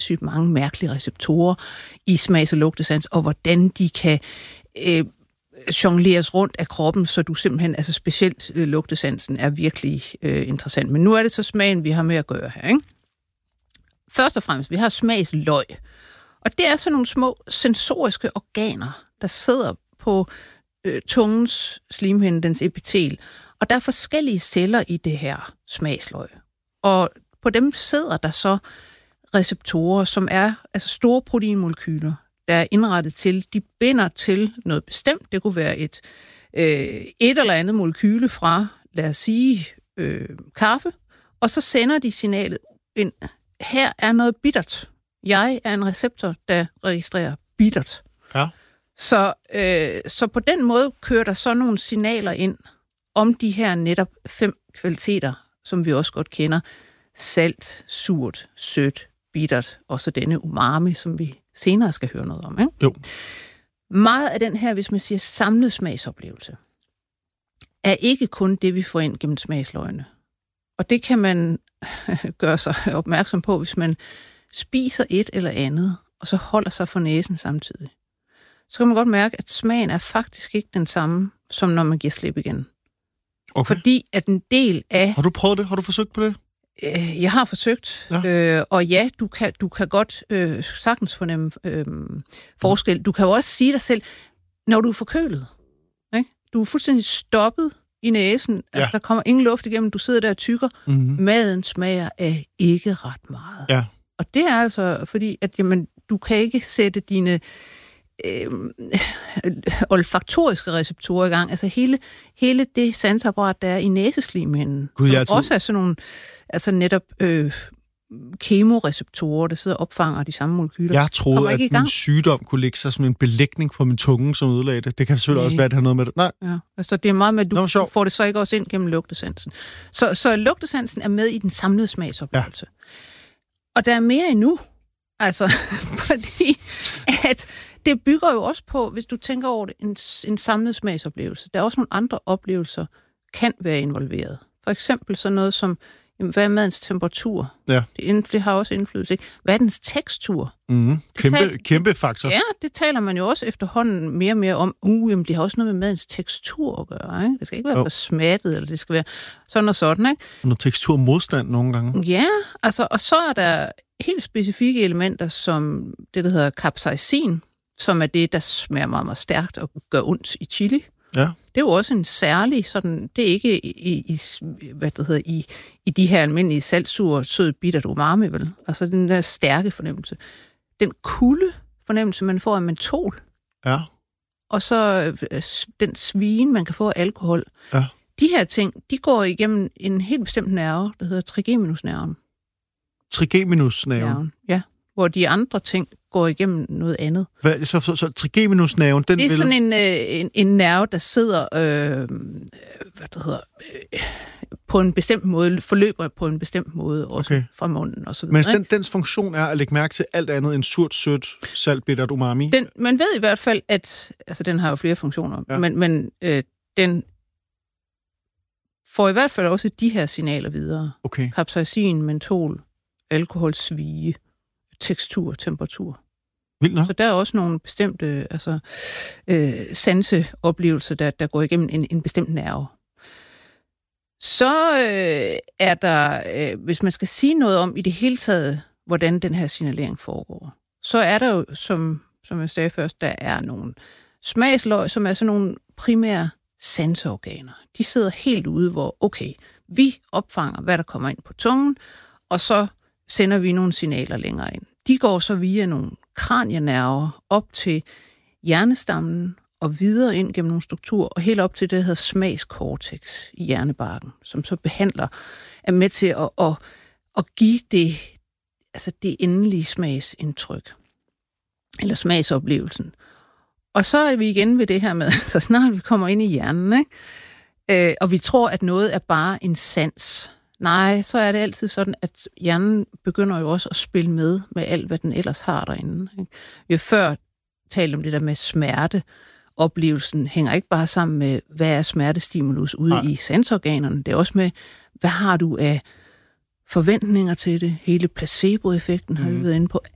sindssygt mange mærkelige receptorer i smags- og lugtesans, og hvordan de kan jongleres rundt af kroppen, så du simpelthen, altså specielt lugtesansen, er virkelig interessant. Men nu er det så smagen, vi har med at gøre her, ikke? Først og fremmest, vi har smagsløg. Og det er sådan nogle små sensoriske organer, der sidder på tungens slimhinde, dens epitel. Og der er forskellige celler i det her smagsløg. Og på dem sidder der så receptorer, som er altså store proteinmolekyler, der er indrettet til, de binder til noget bestemt. Det kunne være et eller andet molekyle fra, lad os sige, kaffe, og så sender de signalet ind. Her er noget bittert. Jeg er en receptor, der registrerer bittert. Ja. Så på den måde kører der så nogle signaler ind om de her netop 5 kvaliteter, som vi også godt kender. Salt, surt, sødt, bittert, og så denne umami, som vi senere skal høre noget om, ikke? Jo. Meget af den her, hvis man siger samlet smagsoplevelse, er ikke kun det, vi får ind gennem smagsløgene. Og det kan man gøre sig opmærksom på, hvis man spiser et eller andet, og så holder sig for næsen samtidig. Så kan man godt mærke, at smagen er faktisk ikke den samme, som når man giver slip igen. Okay. Fordi at en del af... Har du prøvet det? Har du forsøgt på det? Jeg har forsøgt, Ja. Og ja, du kan godt sagtens fornemme forskel. Du kan jo også sige dig selv, når du er forkølet, ikke? Du er fuldstændig stoppet i næsen, altså der kommer ingen luft igennem, du sidder der og tykker. Mm-hmm. Maden smager af ikke ret meget. Ja. Og det er altså fordi, at jamen, du kan ikke sætte dine olfaktoriske receptorer i gang. Altså hele det sansapparat, der er i næseslimhinden. Også er sådan nogle, altså netop kemoreceptorer, der sidder og opfanger de samme molekyler. Jeg troede, at min sygdom kunne ligge sig som en belægning på min tunge, som ødelagde det. Det kan selvfølgelig også være, at det har noget med det. Nej. Ja, altså det er meget med, at du får det så ikke også ind gennem lugtesansen. Så lugtesansen er med i den samlede smagsoplevelse. Ja. Og der er mere endnu. Altså, fordi at det bygger jo også på, hvis du tænker over det, en samlet smagsoplevelse. Der er også nogle andre oplevelser, kan være involveret. For eksempel sådan noget som, jamen, hvad er madens temperatur? Ja. Det har også indflydelse, ikke? Hvad er dens tekstur? Mm-hmm. Kæmpe faktor. Ja, det taler man jo også efterhånden mere og mere om. Jamen, det har også noget med madens tekstur at gøre, ikke? Det skal ikke være for smattet, eller det skal være sådan og sådan, ikke? Noget teksturmodstand nogle gange. Ja, altså, og så er der helt specifikke elementer, som det, der hedder capsaicin, som er det, der smager meget, meget stærkt og gør ondt i chili. Ja. Det er jo også en særlig sådan, det er ikke i de her almindelige saltsur, sød, bittert umami, vel? Altså den der stærke fornemmelse. Den kulde fornemmelse, man får af mentol. Ja. Og så den svien, man kan få af alkohol. Ja. De her ting, de går igennem en helt bestemt nerve, der hedder trigeminusnerven. Trigeminusnerven? Ja, hvor de andre ting går igennem noget andet. Så trigeminusnerven, den det er sådan en nerve, der sidder på en bestemt måde, forløber på en bestemt måde, også fra munden og så videre. Men dens funktion er at lægge mærke til alt andet end surt, sødt, salt, bittert, umami? Man ved i hvert fald, at altså, den har jo flere funktioner, men den får i hvert fald også de her signaler videre. Okay. Capsaicin, mentol, alkohol, svie, tekstur, temperatur. Vildt nok. Så der er også nogle bestemte sanseoplevelser, der går igennem en bestemt nerve. Så er der, hvis man skal sige noget om i det hele taget, hvordan den her signalering foregår, så er der jo, som jeg sagde først, der er nogle smagsløg, som er sådan nogle primære sanseorganer. De sidder helt ude, hvor vi opfanger, hvad der kommer ind på tungen, og så sender vi nogle signaler længere ind. De går så via nogle kranienerver op til hjernestammen og videre ind gennem nogle strukturer, og helt op til det, der hedder smagskortex i hjernebarken, som så er med til at give det endelige smagsindtryk, eller smagsoplevelsen. Og så er vi igen ved det her med, så snart vi kommer ind i hjernen, ikke? Og vi tror, at noget er bare en sans. Nej, så er det altid sådan, at hjernen begynder jo også at spille med alt, hvad den ellers har derinde. Ikke? Vi har før talt om det der med smerte. Oplevelsen hænger ikke bare sammen med, hvad er smertestimulus ude i sansorganerne. Det er også med, hvad har du af forventninger til det? Hele placeboeffekten har vi været inde på.